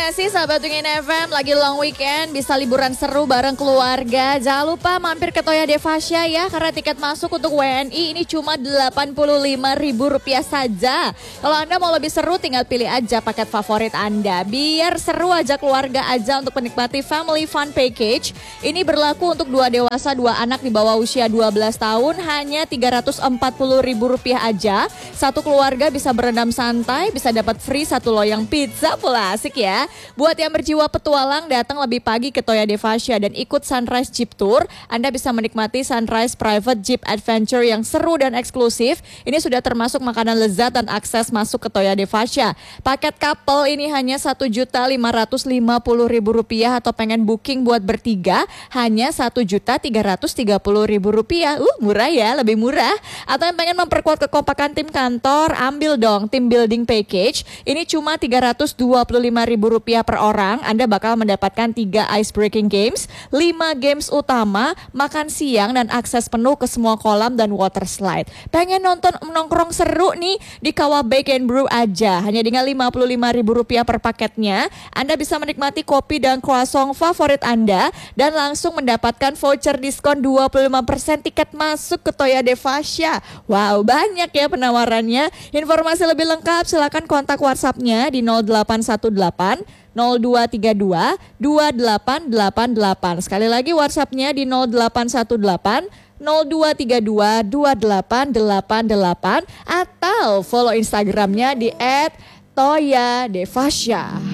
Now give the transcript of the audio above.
gak sih sahabat Wingin FM, lagi long weekend, bisa liburan seru bareng keluarga. Jangan lupa mampir ke Toya Devasya ya, karena tiket masuk untuk WNI ini cuma Rp85.000 saja. Kalau Anda mau lebih seru, tinggal pilih aja paket favorit Anda. Biar seru aja keluarga aja untuk menikmati Family Fun Package. Ini berlaku untuk 2 dewasa, 2 anak di bawah usia 12 tahun, hanya Rp340.000 aja. Satu keluarga bisa berendam santai, bisa dapat free 1 loyang pizza pula, asik ya. Buat yang berjiwa petualang, datang lebih pagi ke Toya Devasya dan ikut Sunrise Jeep Tour. Anda bisa menikmati Sunrise Private Jeep Adventure yang seru dan eksklusif. Ini sudah termasuk makanan lezat dan akses masuk ke Toya Devasya. Paket couple ini hanya Rp1.550.000 atau pengen booking buat bertiga hanya Rp1.330.000. Murah ya, lebih murah. Atau yang pengen memperkuat kekompakan tim kantor, ambil dong tim building package. Ini cuma Rp325.000 per orang. Anda bakal mendapatkan 3 ice breaking games, 5 games utama, makan siang dan akses penuh ke semua kolam dan water slide. Pengen nonton nongkrong seru nih di Kawah Bake and Brew aja. Hanya dengan Rp55.000 per paketnya, Anda bisa menikmati kopi dan croissant favorit Anda dan langsung mendapatkan voucher diskon 25% tiket masuk ke Toya Devasya. Wow, banyak ya penawarannya. Informasi lebih lengkap silakan kontak WhatsApp-nya di 0818 0232 2888. Sekali lagi WhatsApp-nya di 0818 0232 2888 atau follow Instagram-nya di @toyadevasya.